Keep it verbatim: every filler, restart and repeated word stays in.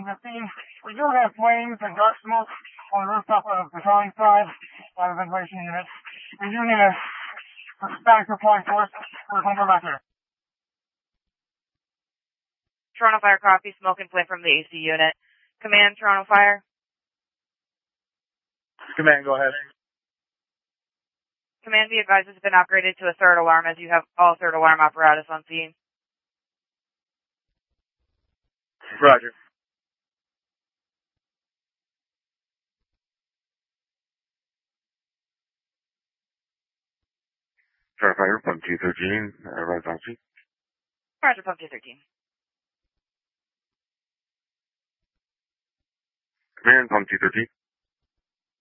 the scene. We do have flames and dark smoke on the rooftop of the towing side by the ventilation unit. We do need a, a static supply source. We're going to go back here. Toronto Fire copy, smoke and flame from the A C unit. Command, Toronto Fire. Command, go ahead. Command, be advised has been upgraded to a third alarm as you have all third alarm apparatus on scene. Roger. Toronto Fire, pump two thirteen, uh, right on scene. Roger, pump two thirteen. Command, pump two thirteen.